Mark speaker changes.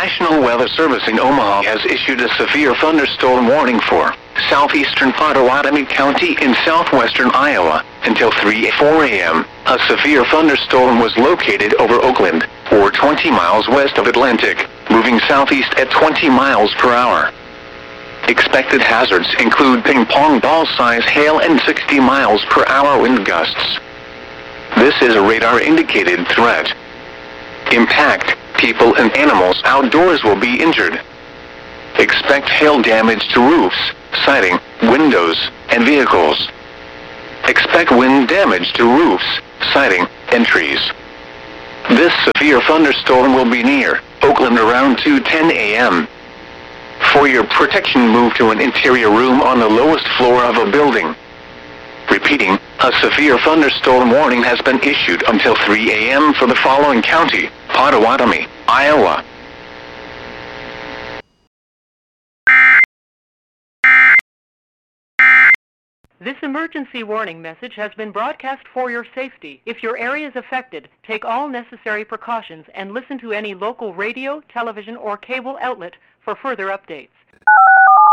Speaker 1: National Weather Service in Omaha has issued a severe thunderstorm warning for southeastern Pottawatomie County in southwestern Iowa until 3:04 a.m. A severe thunderstorm was located over Oakland, or 20 miles west of Atlantic, moving southeast at 20 miles per hour. Expected hazards include ping-pong ball-size hail and 60 miles per hour wind gusts. This is a radar-indicated threat. Impact, people and animals outdoors will be injured. Expect hail damage to roofs, siding, windows, and vehicles. Expect wind damage to roofs, siding, and trees. This severe thunderstorm will be near Oakland around 2:10 a.m. For your protection, move to an interior room on the lowest floor of a building. Repeating, a severe thunderstorm warning has been issued until 3 a.m. for the following county: Pottawatomie, Iowa.
Speaker 2: This emergency warning message has been broadcast for your safety. If your area is affected, take all necessary precautions and listen to any local radio, television, or cable outlet for further updates.